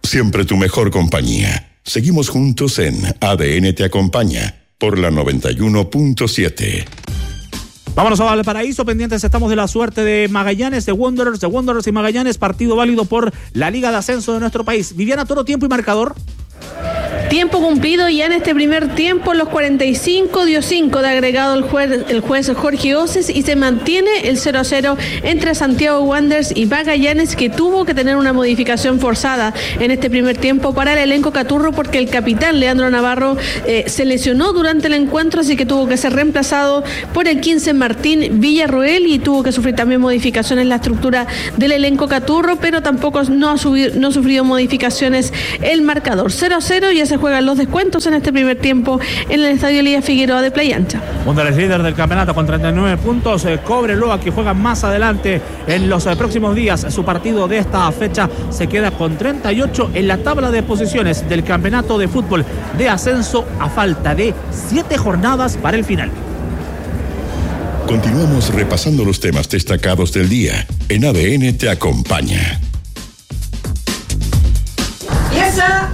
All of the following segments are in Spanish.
siempre tu mejor compañía. Seguimos juntos en ADN Te Acompaña por la 91.7. Vámonos a Valparaíso, pendientes estamos de la suerte de Magallanes, de Wanderers y Magallanes, partido válido por la Liga de Ascenso de nuestro país. Viviana Toro, tiempo y marcador. Tiempo cumplido ya en este primer tiempo, los 45 dio 5 de agregado el juez Jorge Oces y se mantiene el 0-0 entre Santiago Wanderers y Magallanes, que tuvo que tener una modificación forzada en este primer tiempo para el elenco caturro porque el capitán Leandro Navarro se lesionó durante el encuentro, así que tuvo que ser reemplazado por el 15 Martín Villarroel y tuvo que sufrir también modificaciones en la estructura del elenco caturro, pero tampoco no ha sufrido modificaciones el marcador. 0-0, ya se juegan los descuentos en este primer tiempo en el Estadio Elías Figueroa de Playa Ancha. Wanderers líder del campeonato con 39 puntos. Cobreloa, que juega más adelante en los próximos días su partido de esta fecha, se queda con 38 en la tabla de posiciones del campeonato de fútbol de ascenso a falta de 7 jornadas para el final. Continuamos repasando los temas destacados del día en ADN Te Acompaña. ¿Y esa?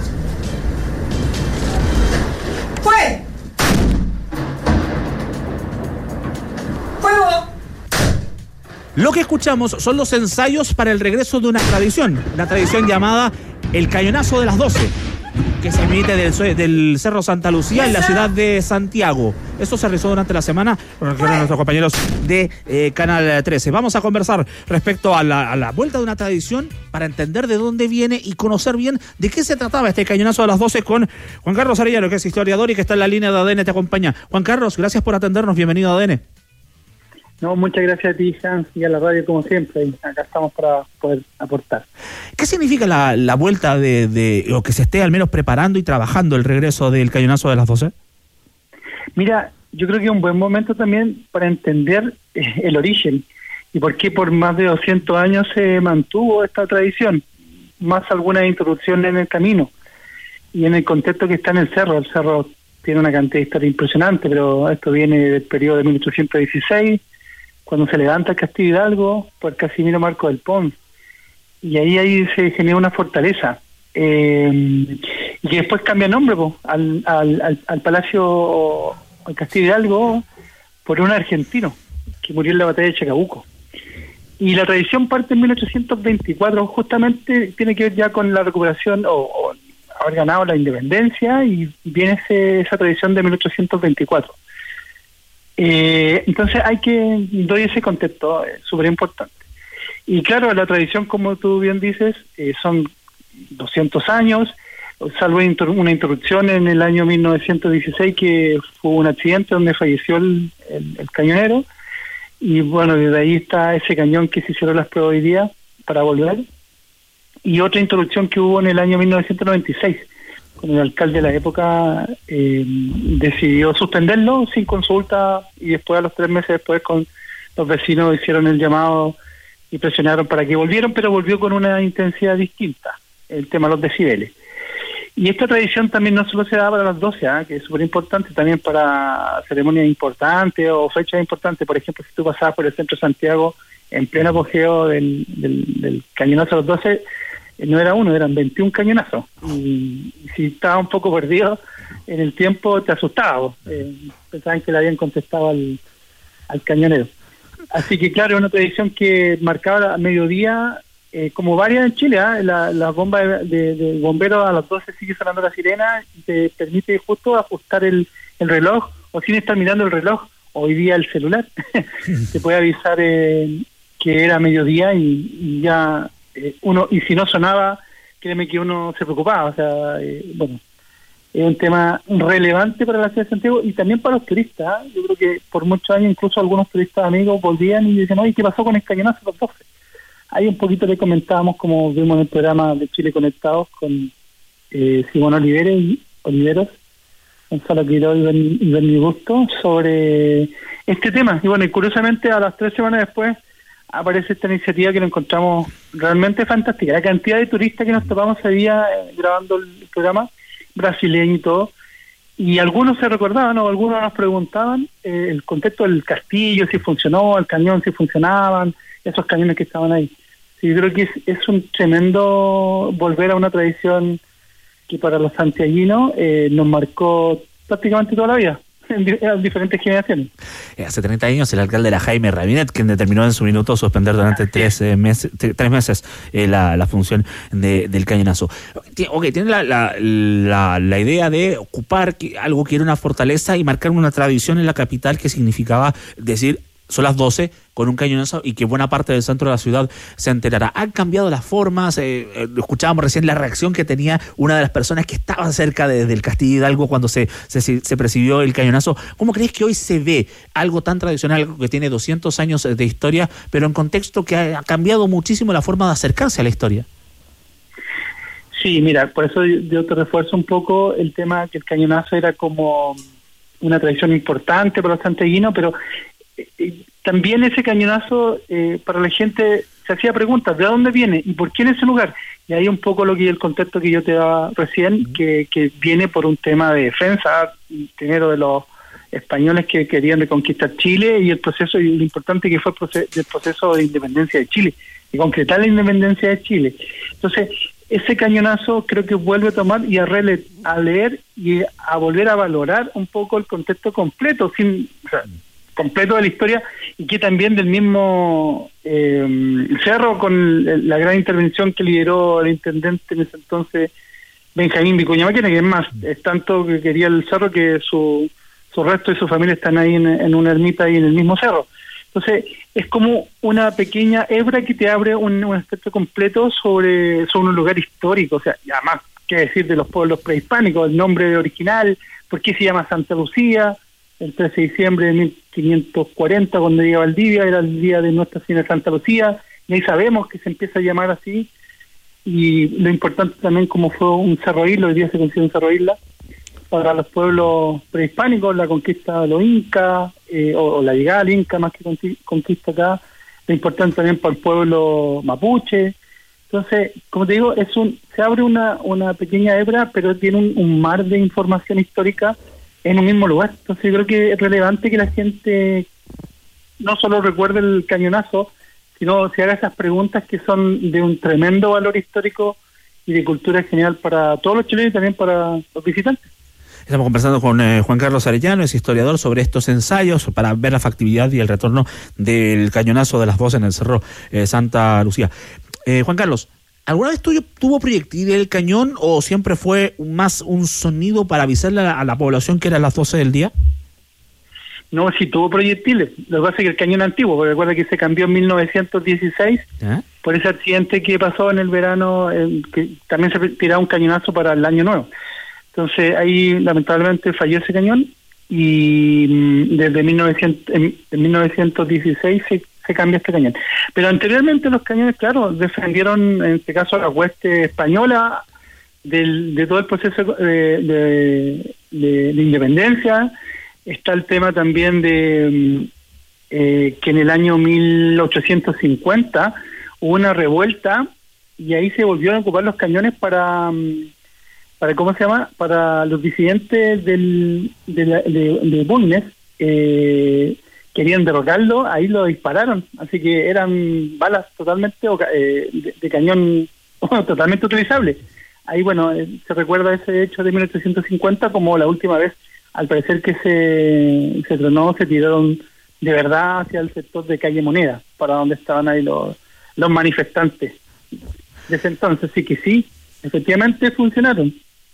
¡Fue! ¡Fuego! Lo que escuchamos son los ensayos para el regreso de una tradición llamada el Cañonazo de las 12, que se emite del Cerro Santa Lucía en la ciudad de Santiago. Esto se realizó durante la semana con nuestros compañeros de Canal 13. Vamos a conversar respecto a la vuelta de una tradición para entender de dónde viene y conocer bien de qué se trataba este Cañonazo de las 12 con Juan Carlos Arellano, que es historiador y que está en la línea de ADN Te Acompaña. Juan Carlos, gracias por atendernos. Bienvenido a ADN. No, muchas gracias a ti, Hans, y a la radio como siempre. Y acá estamos para poder aportar. ¿Qué significa la vuelta o que se esté al menos preparando y trabajando el regreso del Cañonazo de las 12? Mira, yo creo que es un buen momento también para entender el origen y por qué por más de 200 años se mantuvo esta tradición, más algunas introducciones en el camino y en el contexto que está en el cerro. El cerro tiene una cantidad de historia impresionante, pero esto viene del periodo de 1816, cuando se levanta el Castillo Hidalgo por Casimiro Marco del Pons, y ahí se genera una fortaleza, y que después cambia nombre al Palacio, al Castillo Hidalgo, por un argentino que murió en la batalla de Chacabuco. Y la tradición parte en 1824, justamente tiene que ver ya con la recuperación o haber ganado la independencia, y viene esa tradición de 1824. Entonces hay que doy ese contexto, súper importante. Y claro, la tradición, como tú bien dices, son 200 años, salvo una interrupción en el año 1916, que fue un accidente donde falleció el cañonero, y bueno, desde ahí está ese cañón que se hicieron las pruebas hoy día para volver, y otra interrupción que hubo en el año 1996, cuando el alcalde de la época decidió suspenderlo sin consulta, y después, a los 3 meses después, con los vecinos hicieron el llamado y presionaron para que volvieran, pero volvió con una intensidad distinta, el tema de los decibeles. Y esta tradición también no solo se da para las 12, que es súper importante, también para ceremonias importantes o fechas importantes. Por ejemplo, si tú pasabas por el centro de Santiago en pleno apogeo del cañonazo a las 12, no era uno, eran 21 cañonazos. Y si estaba un poco perdido en el tiempo, te asustaba. Pensaban que le habían contestado al cañonero. Así que claro, es una tradición que marcaba a mediodía, como varias en Chile, la bomba de bomberos a las 12 sigue sonando la sirena y te permite justo ajustar el reloj, o sin estar mirando el reloj, hoy día el celular, te puede avisar que era mediodía y ya uno, y si no sonaba, créeme que uno se preocupaba. O sea, bueno, es un tema relevante para la ciudad de Santiago y también para los turistas. Yo creo que por muchos años incluso algunos turistas amigos volvían y decían, oye, ¿qué pasó con el cañonazo a las 12? Ahí un poquito le comentábamos, como vimos en el programa de Chile Conectados, con Simón Oliveros, Gonzalo Quiroz y Berni Busto, sobre este tema. Y bueno, y curiosamente a las 3 semanas después aparece esta iniciativa que lo encontramos realmente fantástica. La cantidad de turistas que nos topamos ese día grabando el programa, brasileño y todo, y algunos se recordaban o algunos nos preguntaban el contexto del castillo, si funcionó, el cañón, si funcionaban, esos cañones que estaban ahí. Sí, yo creo que es un tremendo volver a una tradición que para los santiaguinos nos marcó prácticamente toda la vida, en diferentes generaciones. Hace 30 años el alcalde era Jaime Rabinet, quien determinó en su minuto suspender durante 3 meses la función del cañonazo. Tiene la idea de ocupar algo que era una fortaleza y marcar una tradición en la capital que significaba decir son las 12 con un cañonazo y que buena parte del centro de la ciudad se enterará. Han cambiado las formas, escuchábamos recién la reacción que tenía una de las personas que estaba cerca del Castillo Hidalgo cuando se percibió el cañonazo. ¿Cómo crees que hoy se ve algo tan tradicional, algo que tiene 200 años de historia, pero en contexto que ha cambiado muchísimo la forma de acercarse a la historia? Sí, mira, por eso yo te refuerzo un poco el tema que el cañonazo era como una tradición importante para los santiaguinos, pero también ese cañonazo para la gente se hacía preguntas, ¿de dónde viene? ¿Y por qué en ese lugar? Y ahí un poco el contexto que yo te daba recién, que viene por un tema de defensa, primero de los españoles que querían reconquistar Chile y el proceso, y lo importante que fue el proceso de independencia de Chile, y concretar la independencia de Chile. Entonces, ese cañonazo creo que vuelve a tomar y a leer y a volver a valorar un poco el contexto completo, completo de la historia, y que también del mismo cerro, con la gran intervención que lideró el intendente en ese entonces, Benjamín Vicuña Maquena, que es más, es tanto que quería el cerro que su resto y su familia están ahí en una ermita ahí en el mismo cerro. Entonces, es como una pequeña hebra que te abre un aspecto completo sobre un lugar histórico, o sea, y además, qué decir de los pueblos prehispánicos, el nombre original, por qué se llama Santa Lucía. El 13 de diciembre de 1540, cuando llega Valdivia, era el día de Nuestra Señora de Santa Lucía, y ahí sabemos que se empieza a llamar así, y lo importante también como fue un cerro isla, hoy día se considera un cerro isla, para los pueblos prehispánicos, la conquista de los incas, o la llegada al inca más que conquista acá, lo importante también para el pueblo mapuche. Entonces, como te digo, se abre una pequeña hebra, pero tiene un mar de información histórica en un mismo lugar. Entonces yo creo que es relevante que la gente no solo recuerde el cañonazo, sino se haga esas preguntas que son de un tremendo valor histórico y de cultura general para todos los chilenos y también para los visitantes. Estamos conversando con Juan Carlos Arellano, es historiador, sobre estos ensayos para ver la factibilidad y el retorno del cañonazo de las 12 en el Cerro Santa Lucía. Juan Carlos, ¿alguna vez tuvo proyectil el cañón o siempre fue más un sonido para avisarle a la población que eran las 12 del día? No, sí tuvo proyectiles. Lo que pasa es que el cañón antiguo, porque recuerda que se cambió en 1916 por ese accidente que pasó en el verano, que también se tiraba un cañonazo para el año nuevo. Entonces ahí lamentablemente falló ese cañón y desde 1916 se cambia este cañón. Pero anteriormente los cañones, claro, defendieron en este caso la hueste española de todo el proceso de independencia. Está el tema también de que en el año 1850 hubo una revuelta y ahí se volvieron a ocupar los cañones para ¿cómo se llama? Para los disidentes de Bulnes, querían derrocarlo, ahí lo dispararon, así que eran balas totalmente de cañón totalmente utilizables. Ahí, bueno, se recuerda ese hecho de 1850 como la última vez, al parecer que se tiraron de verdad hacia el sector de Calle Moneda, para donde estaban ahí los manifestantes de ese entonces. Así que sí, efectivamente funcionaron.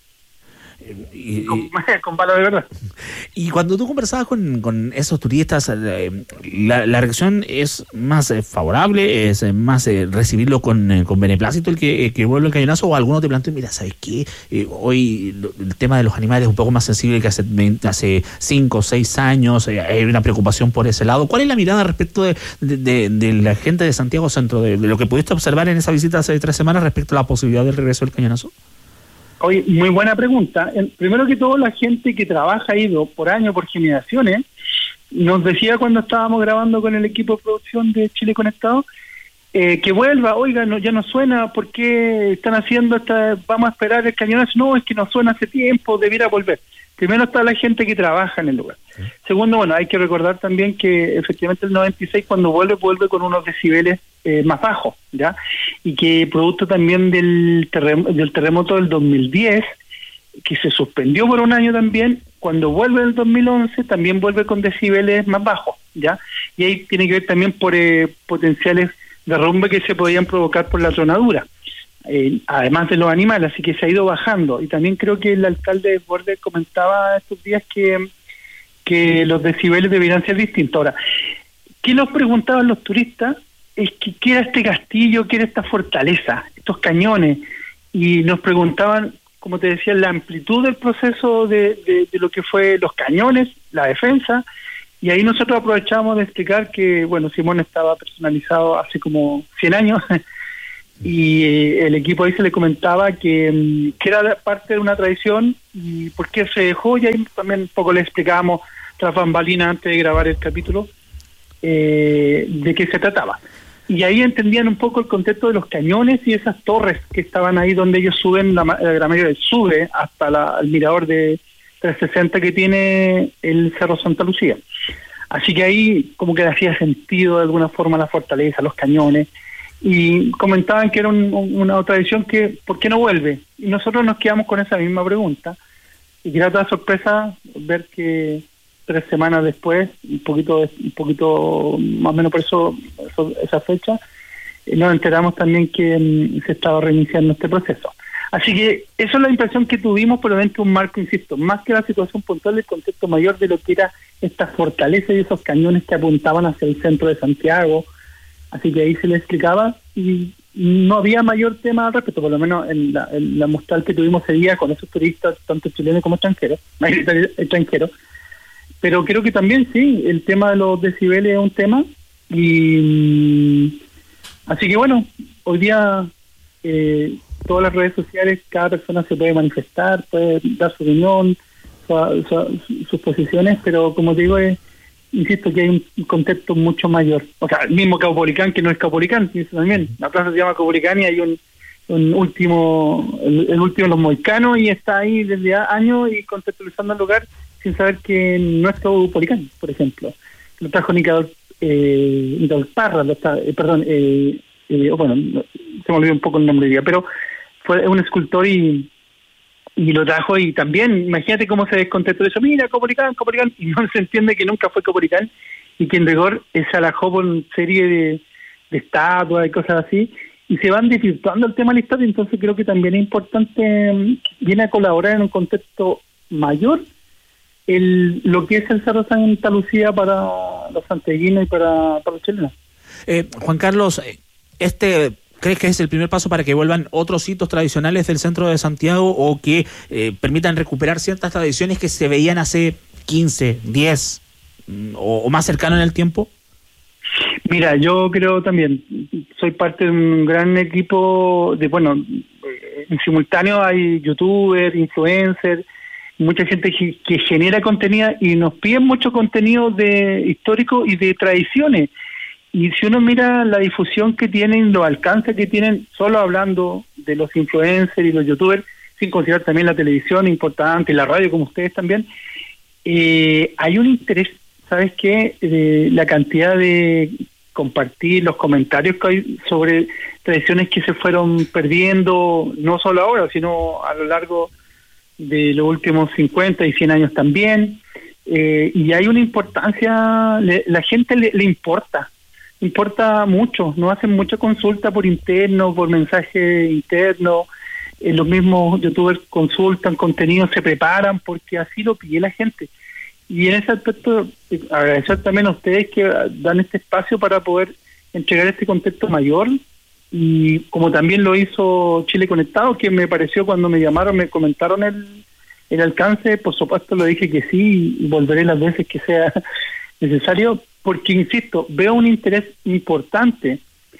Con balas de verdad. Y cuando tú conversabas con esos turistas, la reacción es más favorable, es más recibirlo con beneplácito el que vuelve el cañonazo, o algunos te plantean, mira, ¿sabes qué? Hoy el tema de los animales es un poco más sensible que hace 5 o 6 años, hay una preocupación por ese lado. ¿Cuál es la mirada respecto de la gente de Santiago Centro, de lo que pudiste observar en esa visita hace 3 semanas respecto a la posibilidad del regreso del cañonazo? Oye, muy buena pregunta. Primero que todo, la gente que trabaja ahí por años, por generaciones, nos decía cuando estábamos grabando con el equipo de producción de Chile Conectado, que vuelva, oiga, ya no suena, ¿por qué están haciendo vamos a esperar el cañonazo? No, es que no suena hace tiempo, debiera volver. Primero está la gente que trabaja en el lugar. Segundo, bueno, hay que recordar también que efectivamente el 96 cuando vuelve con unos decibeles más bajos, ¿ya? Y que producto también del terremoto del 2010, que se suspendió por un año también, cuando vuelve el 2011 también vuelve con decibeles más bajos, ¿ya? Y ahí tiene que ver también por potenciales derrumbes que se podían provocar por la tronadura, además de los animales, así que se ha ido bajando. Y también creo que el alcalde de Borde comentaba estos días que los decibeles deberían ser distintos. Ahora, ¿qué nos preguntaban los turistas? Es que ¿qué era este castillo, qué era esta fortaleza, estos cañones? Y nos preguntaban, como te decía, la amplitud del proceso de lo que fue los cañones, la defensa, y ahí nosotros aprovechamos de explicar que, bueno, Simón estaba personalizado hace como 100 años, y el equipo ahí se le comentaba que era parte de una tradición, y por qué se dejó, y ahí también un poco le explicábamos tras bambalinas antes de grabar el capítulo, de qué se trataba. Y ahí entendían un poco el contexto de los cañones y esas torres que estaban ahí donde ellos suben, la gran mayoría sube hasta el mirador de 360 que tiene el Cerro Santa Lucía. Así que ahí como que hacía sentido de alguna forma la fortaleza, los cañones, y comentaban que era una tradición que, ¿por qué no vuelve? Y nosotros nos quedamos con esa misma pregunta, y grata sorpresa ver que 3 semanas después, un poquito más o menos por esa fecha, nos enteramos también que se estaba reiniciando este proceso. Así que eso es la impresión que tuvimos, pero dentro de un marco, insisto, más que la situación puntual, el concepto mayor de lo que era esta fortaleza y esos cañones que apuntaban hacia el centro de Santiago. Así que ahí se le explicaba y no había mayor tema al respecto, por lo menos en la mostral que tuvimos ese día con esos turistas, tanto chilenos como extranjeros. Pero creo que también sí, el tema de los decibeles es un tema, y así que bueno, hoy día todas las redes sociales, cada persona se puede manifestar, puede dar su opinión, sus posiciones, pero como te digo, insisto que hay un contexto mucho mayor. O sea, el mismo Caupolicán, que no es Caupolicán, también la plaza se llama Caupolicán y hay el último de los mohicanos, y está ahí desde años y contextualizando el lugar sin saber que no es Caupolicán, por ejemplo. Lo trajo Nicador Parra, bueno, se me olvidó un poco el nombre de día, pero fue un escultor y lo trajo, y también, imagínate cómo se descontextualizó, mira, Caupolicán, y no se entiende que nunca fue Caupolicán, y que en rigor se alajó por una serie de estatuas y cosas así, y se van desvirtuando el tema de la historia. Entonces creo que también es importante, viene a colaborar en un contexto mayor lo que es el Cerro Santa Lucía para los santiaguinos y para los chilenos. Juan Carlos, ¿crees que es el primer paso para que vuelvan otros hitos tradicionales del centro de Santiago, o que permitan recuperar ciertas tradiciones que se veían hace 15, 10 o más cercano en el tiempo? Mira, yo creo también, soy parte de un gran equipo en simultáneo hay youtubers, influencers, mucha gente que genera contenido, y nos piden mucho contenido de histórico y de tradiciones. Y si uno mira la difusión que tienen, los alcances que tienen, solo hablando de los influencers y los youtubers, sin considerar también la televisión importante, la radio como ustedes también, hay un interés, ¿sabes qué? La cantidad de compartir, los comentarios que hay sobre tradiciones que se fueron perdiendo, no solo ahora, sino a lo largo de los últimos 50 y 100 años también, y hay una importancia, la gente le importa mucho, no hacen mucha consulta por interno, por mensaje interno, los mismos youtubers consultan contenido, se preparan, porque así lo pide la gente. Y en ese aspecto, agradecer también a ustedes que dan este espacio para poder entregar este contexto mayor, y como también lo hizo Chile Conectado, que me pareció, cuando me llamaron, me comentaron el alcance, por supuesto lo dije que sí, y volveré las veces que sea necesario, porque, insisto, veo un interés importante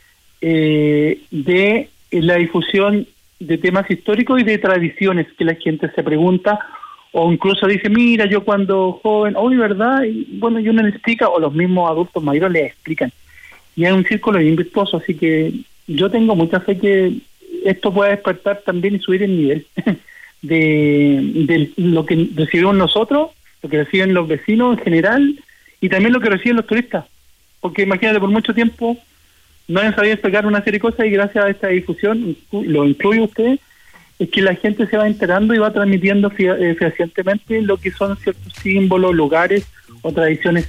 de la difusión de temas históricos y de tradiciones que la gente se pregunta, o incluso dice, mira, yo cuando joven, ¿verdad? Y bueno, y uno le explica, o los mismos adultos mayores le explican. Y hay un círculo bien virtuoso, así que yo tengo mucha fe que esto pueda despertar también y subir el nivel de lo que recibimos nosotros, lo que reciben los vecinos en general, y también lo que reciben los turistas. Porque imagínate, por mucho tiempo no han sabido explicar una serie de cosas, y gracias a esta difusión, lo incluye usted, es que la gente se va enterando y va transmitiendo fehacientemente lo que son ciertos símbolos, lugares o tradiciones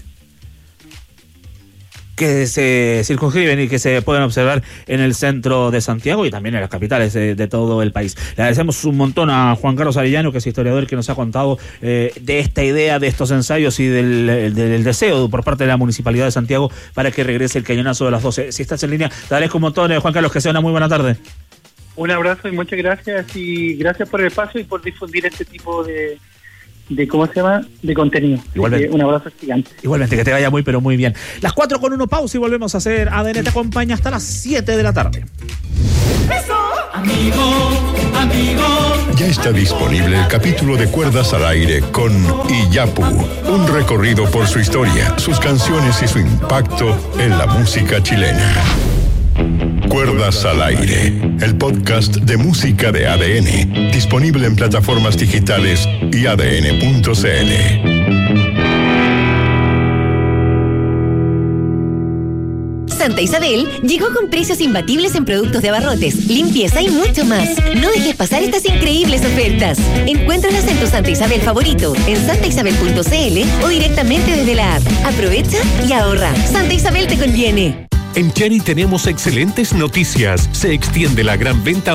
que se circunscriben y que se pueden observar en el centro de Santiago y también en las capitales de todo el país. Le agradecemos un montón a Juan Carlos Arellano, que es historiador, que nos ha contado de esta idea, de estos ensayos y del deseo por parte de la Municipalidad de Santiago para que regrese el cañonazo de las 12. Si estás en línea, te agradezco un montón, Juan Carlos, que sea una muy buena tarde. Un abrazo y muchas gracias, y gracias por el espacio y por difundir este tipo de ¿cómo se llama? De contenido. Igualmente. Un abrazo gigante. Igualmente, que te vaya muy, pero muy bien. Las 4:01, pausa y volvemos a hacer ADN te acompaña hasta las 7 de la tarde. Ya está disponible el capítulo de Cuerdas al Aire con Iyapu, un recorrido por su historia, sus canciones y su impacto en la música chilena. Cuerdas al Aire, el podcast de música de ADN, disponible en plataformas digitales y adn.cl. Santa Isabel llegó con precios imbatibles en productos de abarrotes, limpieza y mucho más. No dejes pasar estas increíbles ofertas. Encuéntralas en tu Santa Isabel favorito, en santaisabel.cl o directamente desde la app. Aprovecha y ahorra. Santa Isabel te conviene. En Cherry tenemos excelentes noticias. Se extiende la gran venta